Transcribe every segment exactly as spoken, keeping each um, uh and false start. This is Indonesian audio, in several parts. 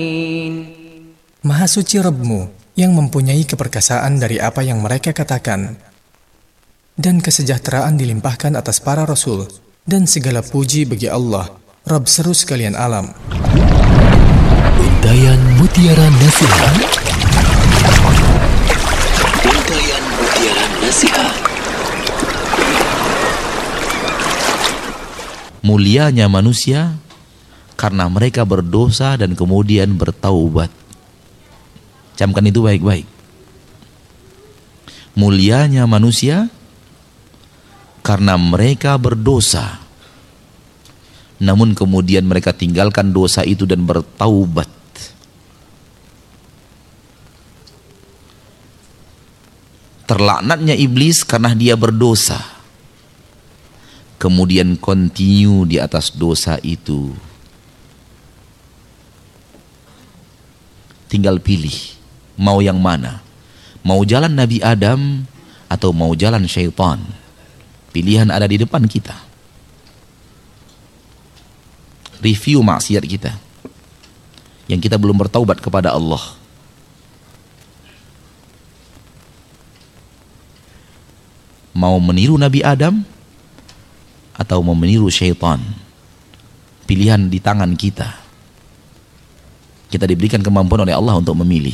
Maha suci Rabb-Mu yang mempunyai keperkasaan dari apa yang mereka katakan, dan kesejahteraan dilimpahkan atas para rasul, dan segala puji bagi Allah, Rabb seru sekalian alam. Untayan Mutiara Nasihat. Untayan Mutiara Nasihat. Mulianya manusia karena mereka berdosa dan kemudian bertaubat. Camkan itu baik-baik. Mulianya manusia karena mereka berdosa, namun kemudian mereka tinggalkan dosa itu dan bertaubat. Terlaknatnya iblis karena dia berdosa, kemudian continue di atas dosa itu. Tinggal pilih, mau yang mana? Mau jalan Nabi Adam atau mau jalan syaitan? Pilihan ada di depan kita. Review maksiat kita yang kita belum bertaubat kepada Allah. Mau meniru Nabi Adam atau mau meniru syaitan? Pilihan di tangan kita. Kita diberikan kemampuan oleh Allah untuk memilih.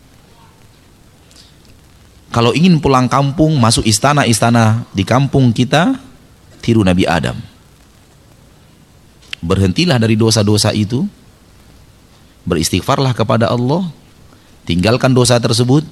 Kalau ingin pulang kampung, masuk istana-istana di kampung kita, tiru Nabi Adam. Berhentilah dari dosa-dosa itu, beristighfarlah kepada Allah, tinggalkan dosa tersebut,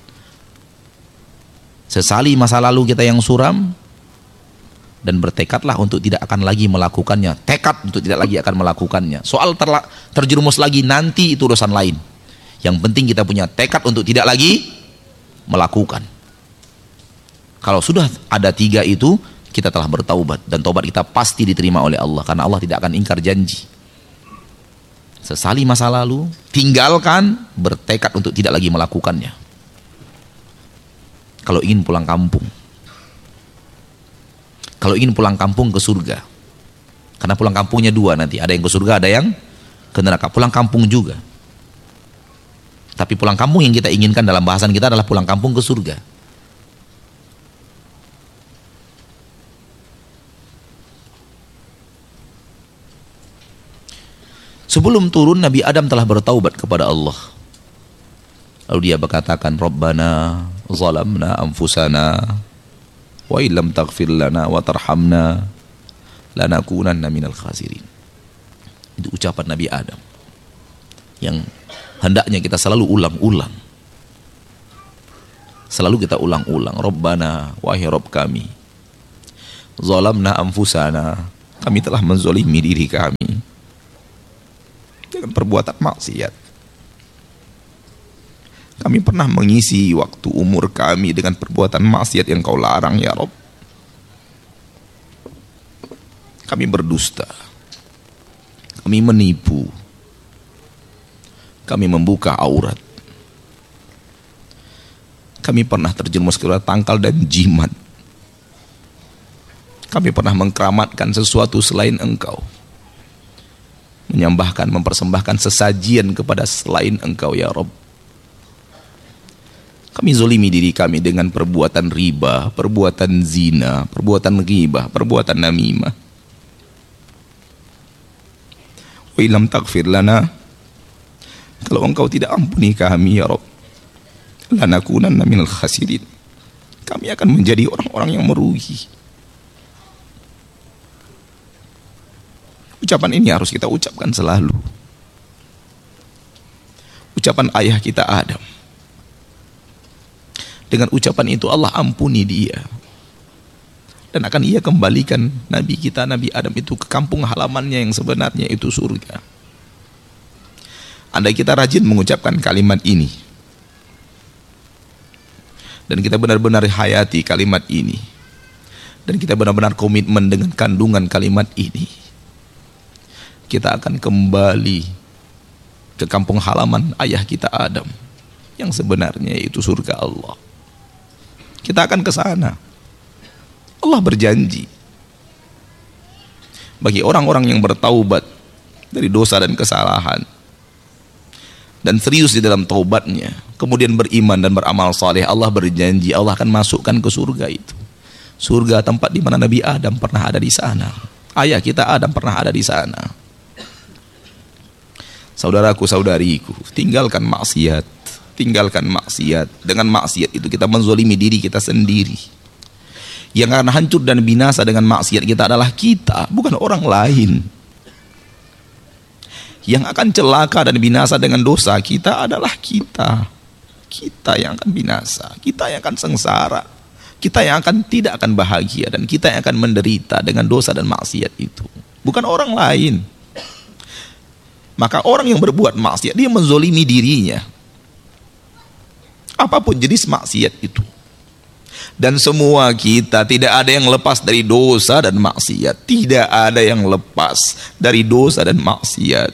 sesali masa lalu kita yang suram, dan bertekadlah untuk tidak akan lagi melakukannya. Tekad untuk tidak lagi akan melakukannya. Soal terla- terjerumus lagi nanti itu urusan lain. Yang penting kita punya tekad untuk tidak lagi melakukan. Kalau sudah ada tiga itu, kita telah bertaubat, dan taubat kita pasti diterima oleh Allah, karena Allah tidak akan ingkar janji. Sesali masa lalu, tinggalkan, bertekad untuk tidak lagi melakukannya. Kalau ingin pulang kampung, kalau ingin pulang kampung ke surga, karena pulang kampungnya dua nanti, ada yang ke surga, ada yang ke neraka. Pulang kampung juga, tapi pulang kampung yang kita inginkan dalam bahasan kita adalah pulang kampung ke surga. Sebelum turun, Nabi Adam telah bertaubat kepada Allah. Lalu dia berkatakan, Rabbana zalamna anfusana wa illam taghfir lana wa tarhamna lanakunanna minal khasirin. Itu ucapan Nabi Adam yang hendaknya kita selalu ulang-ulang. Selalu kita ulang-ulang. Rabbana, wahai Rabb kami, zalamna anfusana, kami telah menzalimi diri kami dengan perbuatan maksiat. Kami pernah mengisi waktu umur kami dengan perbuatan maksiat yang Kau larang, ya Rabb. Kami berdusta, kami menipu, kami membuka aurat, kami pernah terjerumus ke tangkal dan jimat, kami pernah mengkeramatkan sesuatu selain Engkau, menyembahkan, mempersembahkan sesajian kepada selain Engkau, ya Rabb. Kami zolimi diri kami dengan perbuatan riba, perbuatan zina, perbuatan ghibah, perbuatan namimah. Wa illam taghfir lana, kalau Engkau tidak ampuni kami, ya Rabb, lanakunanna minal khasirin, kami akan menjadi orang-orang yang merugi. Ucapan ini harus kita ucapkan selalu. Ucapan ayah kita Adam. Dengan ucapan itu Allah ampuni dia, dan akan Ia kembalikan Nabi kita, Nabi Adam itu ke kampung halamannya yang sebenarnya, itu surga. Andai kita rajin mengucapkan kalimat ini, dan kita benar-benar hayati kalimat ini, dan kita benar-benar komitmen dengan kandungan kalimat ini, kita akan kembali ke kampung halaman ayah kita Adam yang sebenarnya, itu surga Allah. Kita akan ke sana. Allah berjanji bagi orang-orang yang bertaubat dari dosa dan kesalahan, dan serius di dalam taubatnya, kemudian beriman dan beramal saleh, Allah berjanji Allah akan masukkan ke surga itu. Surga tempat di mana Nabi Adam pernah ada di sana. Ayah kita Adam pernah ada di sana. Saudaraku, saudariku, tinggalkan maksiat, tinggalkan maksiat. Dengan maksiat itu kita menzolimi diri kita sendiri. Yang akan hancur dan binasa dengan maksiat kita adalah kita, bukan orang lain. Yang akan celaka dan binasa dengan dosa kita adalah kita. Kita yang akan binasa, kita yang akan sengsara, kita yang akan tidak akan bahagia, dan kita yang akan menderita dengan dosa dan maksiat itu, bukan orang lain. Maka orang yang berbuat maksiat, dia menzolimi dirinya, apapun jenis maksiat itu. Dan semua kita, tidak ada yang lepas dari dosa dan maksiat. Tidak ada yang lepas dari dosa dan maksiat.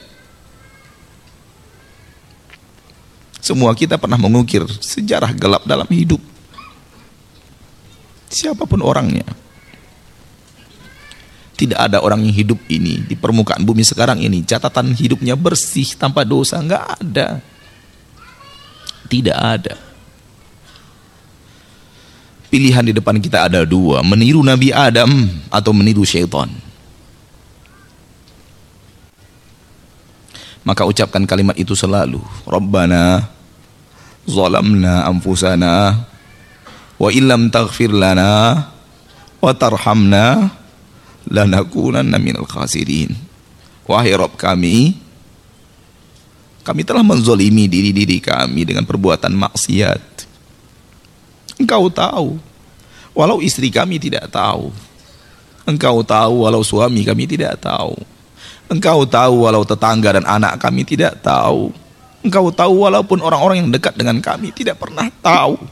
Semua kita pernah mengukir sejarah gelap dalam hidup, siapapun orangnya. Tidak ada orang yang hidup ini di permukaan bumi sekarang ini catatan hidupnya bersih tanpa dosa. Nggak ada. Tidak ada. Pilihan di depan kita ada dua, meniru Nabi Adam atau meniru syaitan. Maka ucapkan kalimat itu selalu. Rabbana zalamna anfusana wa illam taghfir lana wa tarhamna lanakunanna minal khasirin. Wahai Rabb kami, kami telah menzolimi diri-diri kami dengan perbuatan maksiat. Engkau tahu, walau istri kami tidak tahu. Engkau tahu, walau suami kami tidak tahu. Engkau tahu, walau tetangga dan anak kami tidak tahu. Engkau tahu, walaupun orang-orang yang dekat dengan kami tidak pernah tahu.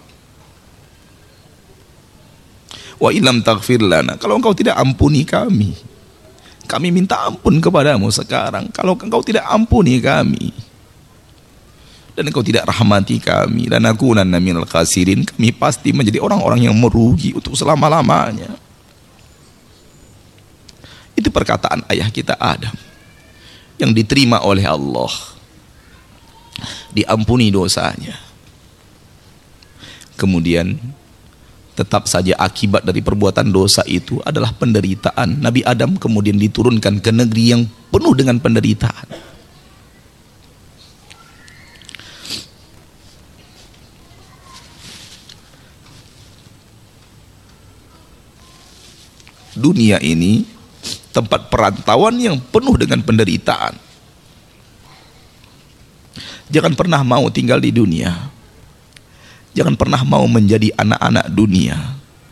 Wa illam taghfir lana, kalau engkau tidak ampuni kami, kami minta ampun kepadamu sekarang. Kalau engkau tidak ampuni kami, dan engkau tidak rahmati kami, dan lanakunanna minal khasirin, kami pasti menjadi orang-orang yang merugi untuk selama-lamanya. Itu perkataan ayah kita Adam yang diterima oleh Allah, diampuni dosanya. Kemudian tetap saja akibat dari perbuatan dosa itu adalah penderitaan. Nabi Adam kemudian diturunkan ke negeri yang penuh dengan penderitaan. Dunia ini tempat perantauan yang penuh dengan penderitaan. Jangan pernah mau tinggal di dunia. Jangan pernah mau menjadi anak-anak dunia.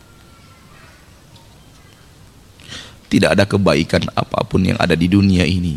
Tidak ada kebaikan apapun yang ada di dunia ini